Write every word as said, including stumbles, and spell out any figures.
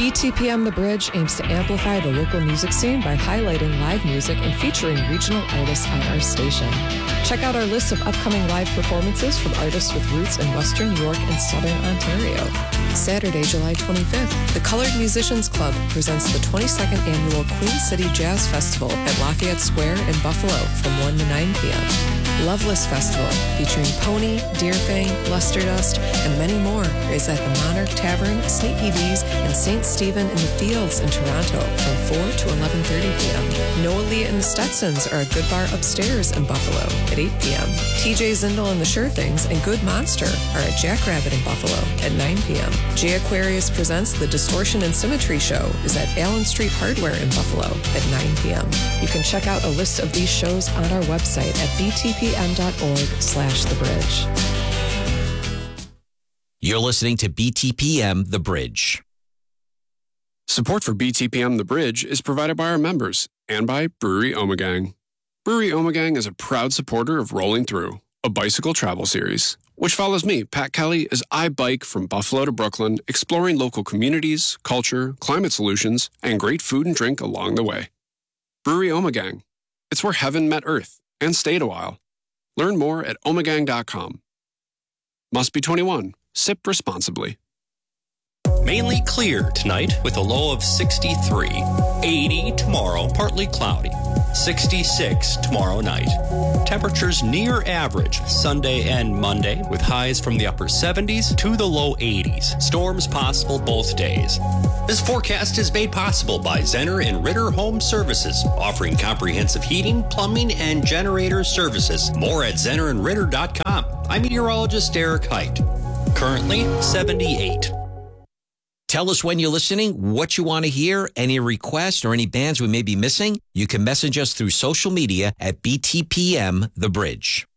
B T P M The Bridge aims to amplify the local music scene by highlighting live music and featuring regional artists on our station. Check out our list of upcoming live performances from artists with roots in Western New York and Southern Ontario. Saturday, July twenty-fifth, the Colored Musicians Club presents the twenty-second Annual Queen City Jazz Festival at Lafayette Square in Buffalo from one to nine p.m. Loveless Festival, featuring Pony, Deerfang, Luster Dust, and many more, is at the Monarch Tavern, Saint Evie's, and Saint Stephen in the Fields in Toronto from four to eleven thirty p.m. Noah Lee and the Stetsons are a good bar upstairs in Buffalo at eight p.m. T J Zindel and the Sure Things and Good Monster are at Jackrabbit in Buffalo at nine p.m. J Aquarius presents the Distortion and Symmetry Show is at Allen Street Hardware in Buffalo at nine p.m. You can check out a list of these shows on our website at b t p m dot org slash the bridge. You're listening to B T P M The Bridge. Support for B T P M The Bridge is provided by our members and by Brewery Ommegang. Brewery Ommegang is a proud supporter of Rolling Through, a bicycle travel series, which follows me, Pat Kelly, as I bike from Buffalo to Brooklyn, exploring local communities, culture, climate solutions, and great food and drink along the way. Brewery Ommegang. It's where heaven met earth and stayed a while. Learn more at ommegang dot com. Must be twenty-one. Sip responsibly. Mainly clear tonight with a low of sixty-three. eighty tomorrow, partly cloudy. sixty-six tomorrow night. Temperatures near average Sunday and Monday with highs from the upper seventies to the low eighties. Storms possible both days. This forecast is made possible by Zenner and Ritter Home Services, offering comprehensive heating, plumbing, and generator services. More at zenner and ritter dot com. I'm meteorologist Eric Height. Currently seventy-eight. Tell us when you're listening, what you want to hear, any requests or any bands we may be missing. You can message us through social media at B T P M The Bridge.